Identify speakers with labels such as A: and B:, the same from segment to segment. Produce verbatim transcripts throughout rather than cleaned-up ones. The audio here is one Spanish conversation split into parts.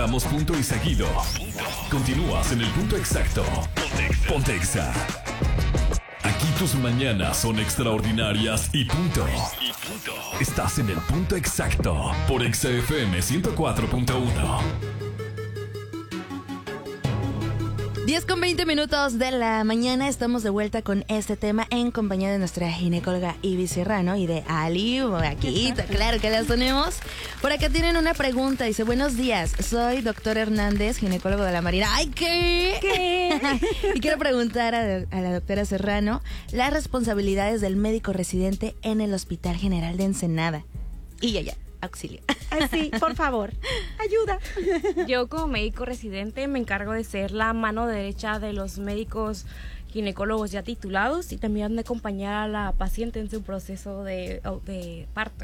A: damos punto y seguido. Continúas en el punto exacto. Ponte Exa. Aquí tus mañanas son extraordinarias y punto. Estás en el punto exacto por Exa F M ciento cuatro punto uno.
B: diez con veinte minutos de la mañana, estamos de vuelta con este tema en compañía de nuestra ginecóloga Ivy Serrano y de Ali, aquí, claro que las tenemos. Por acá tienen una pregunta, dice, buenos días, soy doctor Hernández, ginecólogo de la Marina. ¡Ay, qué! ¿Qué? Y quiero preguntar a, a la doctora Serrano las responsabilidades del médico residente en el Hospital General de Ensenada. Y ya, ya. Auxilio.
C: Ay, sí, por favor, ayuda.
D: Yo como médico residente me encargo de ser la mano derecha de los médicos ginecólogos ya titulados y también de acompañar a la paciente en su proceso de, de parto.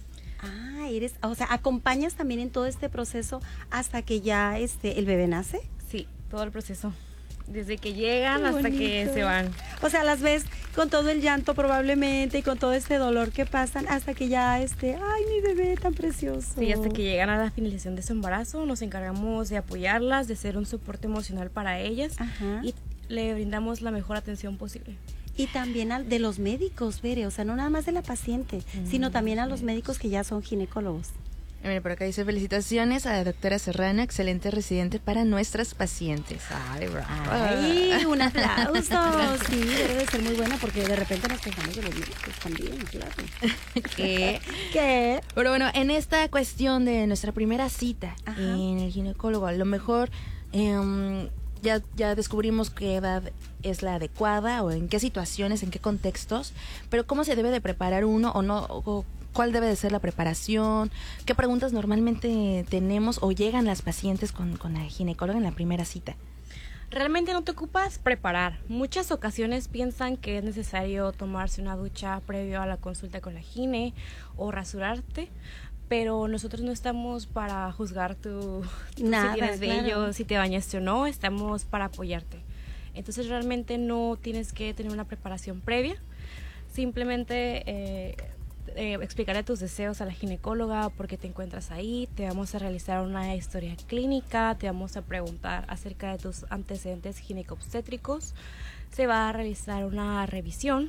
C: Ah, eres, o sea, acompañas también en todo este proceso hasta que ya este el bebé nace.
D: Sí, todo el proceso. Desde que llegan hasta que se van.
C: O sea, las ves con todo el llanto probablemente y con todo este dolor que pasan hasta que ya este, ay, mi bebé tan precioso.
D: Sí, hasta que llegan a la finalización de su embarazo, nos encargamos de apoyarlas, de ser un soporte emocional para ellas. Ajá. Y le brindamos la mejor atención posible.
C: Y también al, de los médicos, Bere, o sea, no nada más de la paciente, mm, sino también a los médicos que ya son ginecólogos.
B: Mira, por acá dice, felicitaciones a la doctora Serrano, excelente residente para nuestras pacientes. Ay, bravo.
C: Ay, un aplauso. Sí, debe de ser muy buena porque de repente nos quejamos de los médicos también, claro.
B: ¿Qué?
C: ¿Qué?
B: Pero bueno, en esta cuestión de nuestra primera cita, ajá, en el ginecólogo, a lo mejor eh, ya, ya descubrimos qué edad es la adecuada o en qué situaciones, en qué contextos, pero cómo se debe de preparar uno o no, o cuál debe de ser la preparación, qué preguntas normalmente tenemos o llegan las pacientes con, con la ginecóloga en la primera cita.
D: Realmente no te ocupas preparar. Muchas ocasiones piensan que es necesario tomarse una ducha previo a la consulta con la gine o rasurarte, pero nosotros no estamos para juzgar tu, tu
C: Nada,
D: si tienes vello,
C: claro,
D: si te bañaste o no, estamos para apoyarte. Entonces realmente no tienes que tener una preparación previa, simplemente eh, eh, explicarle tus deseos a la ginecóloga, por qué te encuentras ahí, te vamos a realizar una historia clínica, te vamos a preguntar acerca de tus antecedentes gineco-obstétricos, se va a realizar una revisión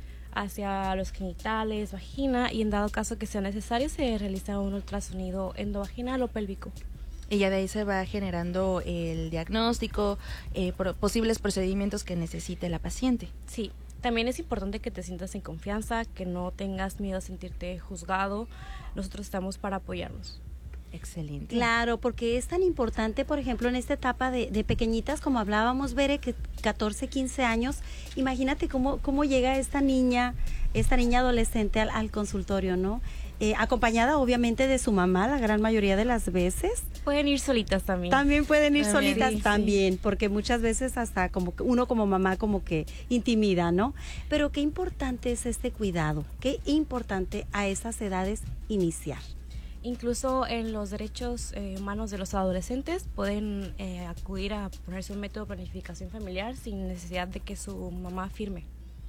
D: hacia los genitales, vagina, y en dado caso que sea necesario se realiza un ultrasonido endovaginal o pélvico.
B: Y ya de ahí se va generando el diagnóstico, eh, por posibles procedimientos que necesite la paciente.
D: Sí, también es importante que te sientas en confianza, que no tengas miedo a sentirte juzgado. Nosotros estamos para apoyarlos.
B: Excelente.
C: Claro, porque es tan importante, por ejemplo, en esta etapa de, de pequeñitas, como hablábamos, Bere, que catorce, quince años, imagínate cómo, cómo llega esta niña, esta niña adolescente al, al consultorio, ¿no? Eh, acompañada obviamente de su mamá la gran mayoría de las veces.
D: Pueden ir solitas también.
C: También pueden ir
D: también,
C: solitas
D: sí,
C: también,
D: sí.
C: Porque muchas veces hasta como que uno como mamá como que intimida, ¿no? Pero qué importante es este cuidado, qué importante a esas edades iniciar.
D: Incluso en los derechos eh, humanos de los adolescentes pueden eh, acudir a ponerse un método de planificación familiar sin necesidad de que su mamá firme.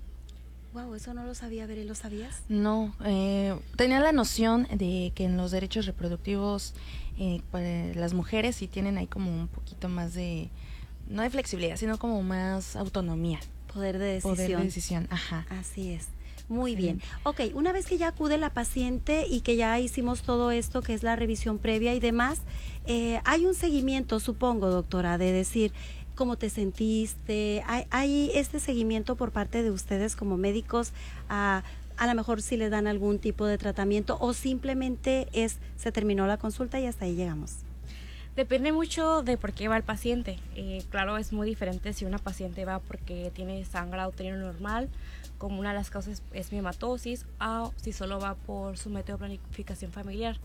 C: Wow, eso no lo sabía, Bere, ¿lo sabías?
B: No, eh, tenía la noción de que en los derechos reproductivos eh, para las mujeres sí tienen ahí como un poquito más de, no de flexibilidad, sino como más autonomía.
C: Poder de decisión.
B: Poder de decisión, ajá.
C: Así es. Muy
B: Sí.
C: bien. Ok, una vez que ya acude la paciente y que ya hicimos todo esto, que es la revisión previa y demás, eh, hay un seguimiento, supongo, doctora, de decir cómo te sentiste. Hay, hay este seguimiento por parte de ustedes como médicos, a, a lo mejor si les dan algún tipo de tratamiento o simplemente es, se terminó la consulta y hasta ahí llegamos.
D: Depende mucho de por qué va el paciente. Eh, claro, es muy diferente si una paciente va porque tiene sangrado uterino normal, como una de las causas es miomatosis, o si solo va por su método de planificación familiar.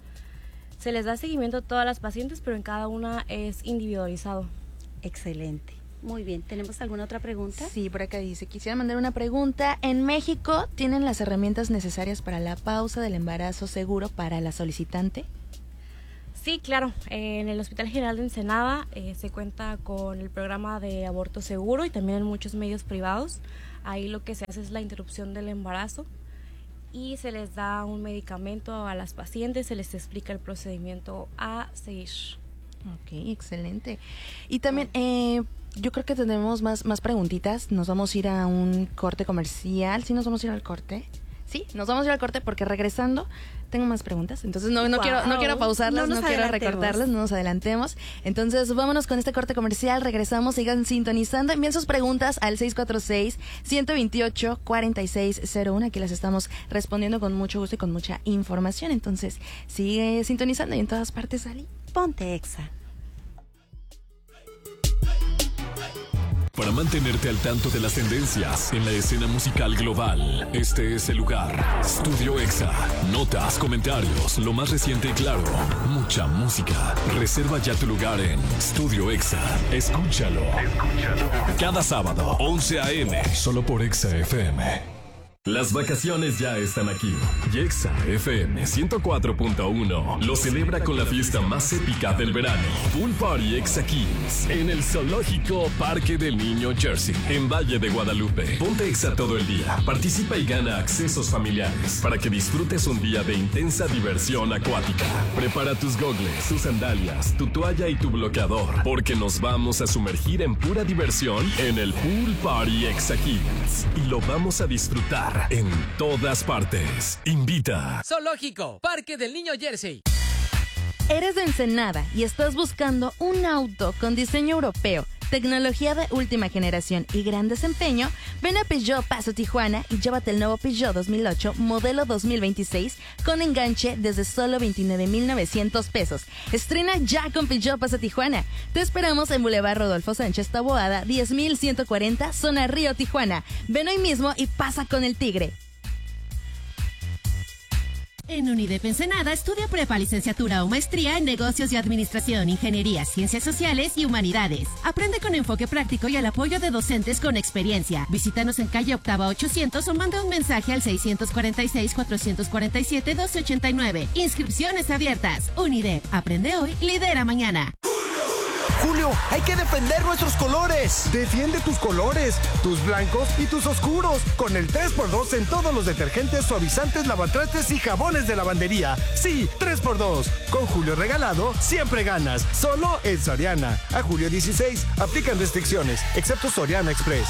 D: Se les da seguimiento a todas las pacientes, pero en cada una es individualizado.
C: Excelente. Muy bien. ¿Tenemos alguna otra pregunta?
B: Sí, por acá dice, quisiera mandar una pregunta. ¿En México tienen las herramientas necesarias para la pausa del embarazo seguro para la solicitante?
D: Sí, claro. En el Hospital General de Ensenada eh, se cuenta con el programa de aborto seguro y también en muchos medios privados. Ahí lo que se hace es la interrupción del embarazo y se les da un medicamento a las pacientes, se les explica el procedimiento a seguir.
B: Ok, excelente. Y también, eh, yo creo que tenemos más, más preguntitas. Nos vamos a ir a un corte comercial. ¿Sí nos vamos a ir al corte? Sí, nos vamos a ir al corte porque regresando tengo más preguntas. Entonces no, no, wow. quiero, no quiero pausarlas, no, no quiero recortarlas, no nos adelantemos. Entonces vámonos con este corte comercial, regresamos, sigan sintonizando. Envíen sus preguntas al seis cuatro seis, uno dos ocho, cuatro seis cero uno. Aquí las estamos respondiendo con mucho gusto y con mucha información. Entonces sigue sintonizando y en todas partes, Ali.
C: Ponte Exa.
A: Para mantenerte al tanto de las tendencias en la escena musical global, este es el lugar. Studio Exa. Notas, comentarios, lo más reciente y claro, mucha música. Reserva ya tu lugar en Studio Exa. Escúchalo. Escúchalo. Cada sábado, once a eme, solo por Exa F M. Las vacaciones ya están aquí. Y Exa F M ciento cuatro punto uno lo celebra con la fiesta más épica del verano. Pool Party Exa Kids en el Zoológico Parque del Niño Jersey, en Valle de Guadalupe. Ponte Exa todo el día. Participa y gana accesos familiares para que disfrutes un día de intensa diversión acuática. Prepara tus gogles, tus sandalias, tu toalla y tu bloqueador, porque nos vamos a sumergir en pura diversión en el Pool Party Exa Kids. Y lo vamos a disfrutar en todas partes. Invita.
E: Zoológico, Parque del Niño Jersey.
B: ¿Eres de Ensenada y estás buscando un auto con diseño europeo, tecnología de última generación y gran desempeño? Ven a Peugeot Paso Tijuana y llévate el nuevo Peugeot dos mil ocho modelo dos mil veintiséis con enganche desde solo veintinueve mil novecientos pesos. Estrena ya con Peugeot Paso Tijuana. Te esperamos en Boulevard Rodolfo Sánchez Taboada, diez mil ciento cuarenta, zona Río Tijuana. Ven hoy mismo y pasa con el Tigre.
F: En UNIDEP Ensenada estudia prepa, licenciatura o maestría en negocios y administración, ingeniería, ciencias sociales y humanidades. Aprende con enfoque práctico y al apoyo de docentes con experiencia. Visítanos en calle Octava ochocientos o manda un mensaje al seis cuatro seis, cuatro cuatro siete, dos ocho nueve. Inscripciones abiertas. UNIDEP. Aprende hoy, lidera mañana.
G: Julio, hay que defender nuestros colores.
H: Defiende tus colores, tus blancos y tus oscuros, con el tres por dos en todos los detergentes, suavizantes, lavatrastes y jabones de lavandería. Sí, tres por dos. Con Julio regalado, siempre ganas. Solo en Soriana. A julio dieciséis, aplican restricciones, excepto Soriana Express.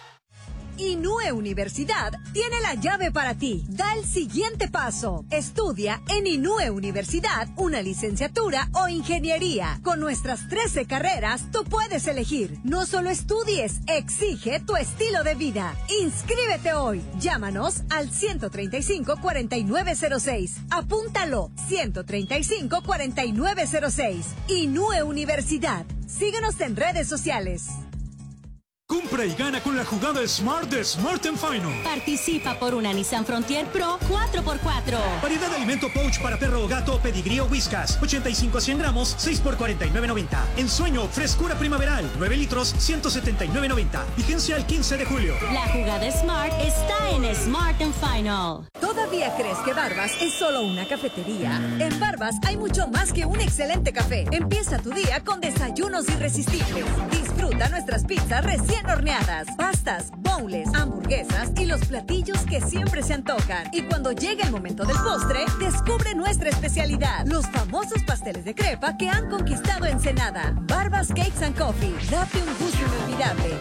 I: Inúe Universidad tiene la llave para ti. Da el siguiente paso. Estudia en Inúe Universidad una licenciatura o ingeniería. Con nuestras trece carreras, tú puedes elegir. No solo estudies, exige tu estilo de vida. Inscríbete hoy. Llámanos al ciento treinta y cinco, cuarenta y nueve cero seis. Apúntalo. ciento treinta y cinco, cuarenta y nueve cero seis. Inúe Universidad. Síguenos en redes sociales.
J: Compra y gana con la jugada Smart de Smart and Final.
K: Participa por una Nissan Frontier Pro cuatro por cuatro.
J: Variedad de alimento pouch para perro o gato, pedigrí o whiskas. ochenta y cinco a cien gramos, seis por cuarenta y nueve noventa. Ensueño, frescura primaveral, nueve litros, ciento setenta y nueve noventa. Vigencia al quince de julio.
K: La jugada Smart está en Smart and Final.
I: ¿Todavía crees que Barbas es solo una cafetería? En Barbas hay mucho más que un excelente café. Empieza tu día con desayunos irresistibles. Disfruta nuestras pizzas recién horneadas, pastas, bowls, hamburguesas y los platillos que siempre se antojan. Y cuando llegue el momento del postre, descubre nuestra especialidad, los famosos pasteles de crepa que han conquistado Ensenada. Barbas Cakes and Coffee, date un gusto inolvidable.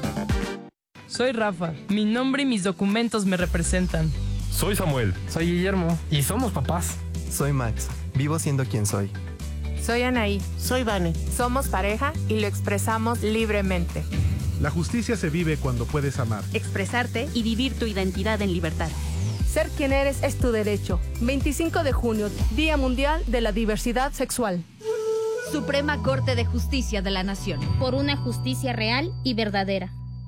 L: Soy Rafa, mi nombre y mis documentos me representan.
M: Soy Samuel.
N: Soy Guillermo.
M: Y somos papás.
O: Soy Max, vivo siendo quien soy.
P: Soy Anaí.
Q: Soy Vane.
P: Somos pareja y lo expresamos libremente.
R: La justicia se vive cuando puedes amar,
S: expresarte y vivir tu identidad en libertad.
T: Ser quien eres es tu derecho. veinticinco de junio, Día Mundial de la Diversidad Sexual.
U: Suprema Corte de Justicia de la Nación. Por una justicia real y verdadera.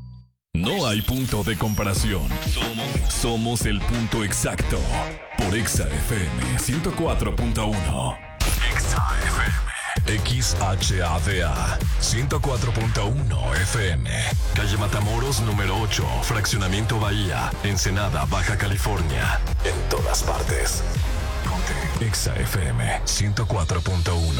A: No hay punto de comparación. Somos, somos el punto exacto. Por Exa F M ciento cuatro punto uno. Exa F M. X H A D A ciento cuatro punto uno F M. Calle Matamoros número ocho, Fraccionamiento Bahía, Ensenada, Baja California. En todas partes. Ponte Exa F M ciento cuatro punto uno.